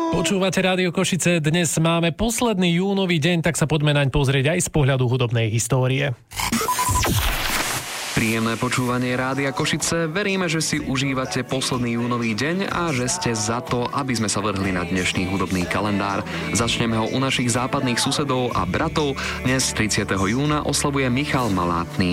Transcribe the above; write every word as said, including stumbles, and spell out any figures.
Počúvate Rádio Košice, dnes máme posledný júnový deň, tak sa poďme naň pozrieť aj z pohľadu hudobnej histórie. Príjemné počúvanie Rádia Košice. Veríme, že si užívate posledný júnový deň a že ste za to, aby sme sa vrhli na dnešný hudobný kalendár. Začneme ho u našich západných susedov a bratov. Dnes tridsiateho júna oslavuje Michal Malátny.